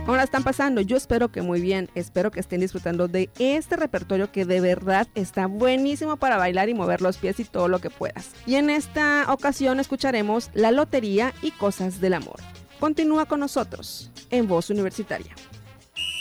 ¿Cómo la están pasando? Yo espero que muy bien, espero que estén disfrutando de este repertorio que de verdad está buenísimo para bailar y mover los pies y todo lo que puedas. Y en esta ocasión escucharemos La Lotería y Cosas del Amor. Continúa con nosotros en Voz Universitaria.